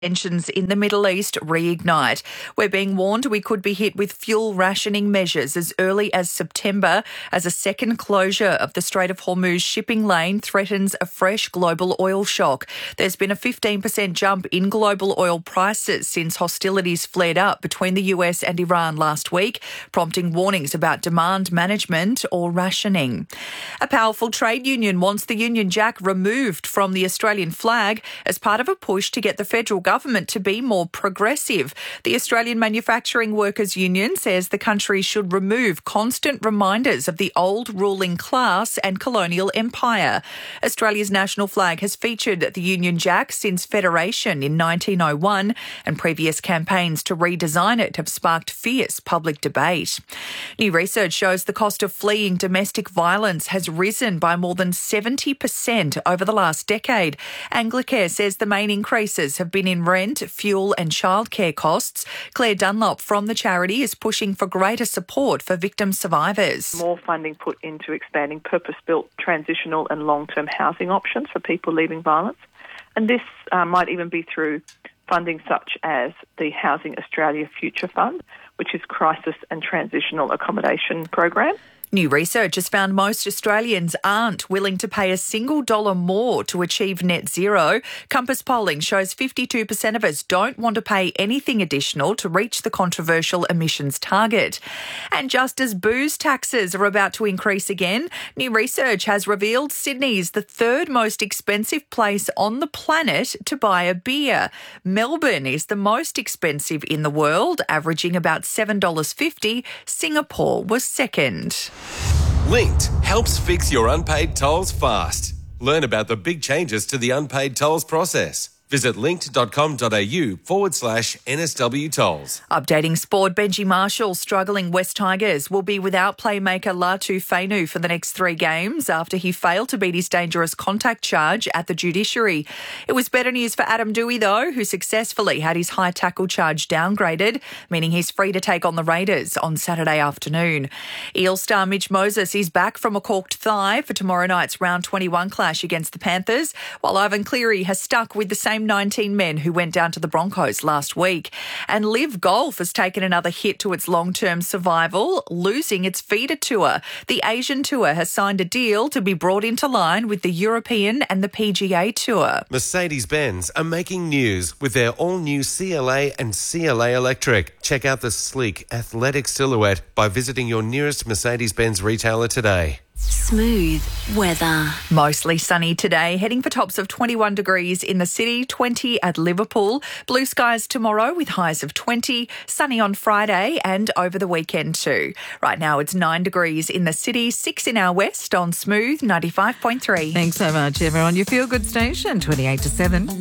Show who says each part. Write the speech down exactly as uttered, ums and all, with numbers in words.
Speaker 1: Tensions in the Middle East reignite. We're being warned we could be hit with fuel rationing measures as early as September as a second closure of the Strait of Hormuz shipping lane threatens a fresh global oil shock. There's been a fifteen percent jump in global oil prices since hostilities flared up between the U S and Iran last week, prompting warnings about demand management or rationing. A powerful trade union wants the Union Jack removed from the Australian flag as part of a push to get the federal government government to be more progressive. The Australian Manufacturing Workers Union says the country should remove constant reminders of the old ruling class and colonial empire. Australia's national flag has featured the Union Jack since Federation in nineteen oh one, and previous campaigns to redesign it have sparked fierce public debate. New research shows the cost of fleeing domestic violence has risen by more than seventy percent over the last decade. Anglicare says the main increases have been in rent, fuel and childcare costs. Claire Dunlop from the charity is pushing for greater support for victim survivors.
Speaker 2: More funding put into expanding purpose-built transitional and long-term housing options for people leaving violence. And this uh, might even be through funding such as the Housing Australia Future Fund, which is crisis and transitional accommodation program.
Speaker 1: New research has found most Australians aren't willing to pay a single dollar more to achieve net zero. Compass polling shows fifty-two percent of us don't want to pay anything additional to reach the controversial emissions target. And just as booze taxes are about to increase again, new research has revealed Sydney's the third most expensive place on the planet to buy a beer. Melbourne is the most expensive in the world, averaging about seven dollars fifty. Singapore was second.
Speaker 3: Linked helps fix your unpaid tolls fast. Learn about the big changes to the unpaid tolls process. Visit linked.com.au forward slash NSW tolls.
Speaker 1: Updating sport, Benji Marshall struggling West Tigers will be without playmaker Latu Fainu for the next three games after he failed to beat his dangerous contact charge at the judiciary. It was better news for Adam Dewey though, who successfully had his high tackle charge downgraded, meaning he's free to take on the Raiders on Saturday afternoon. Eel star Mitch Moses is back from a corked thigh for tomorrow night's round twenty-one clash against the Panthers, while Ivan Cleary has stuck with the same nineteen men who went down to the Broncos last week. And Live Golf has taken another hit to its long-term survival, losing its feeder tour. The Asian Tour has signed a deal to be brought into line with the European and the P G A Tour.
Speaker 3: Mercedes-Benz are making news with their all-new C L A and C L A Electric. Check out the sleek, athletic silhouette by visiting your nearest Mercedes-Benz retailer today.
Speaker 4: Smooth weather.
Speaker 1: Mostly sunny today, heading for tops of twenty-one degrees in the city, twenty at Liverpool. Blue skies tomorrow with highs of twenty, sunny on Friday and over the weekend too. Right now it's nine degrees in the city, six in our west on Smooth ninety-five point three.
Speaker 5: Thanks so much, everyone. Your feel good station, twenty-eight to seven.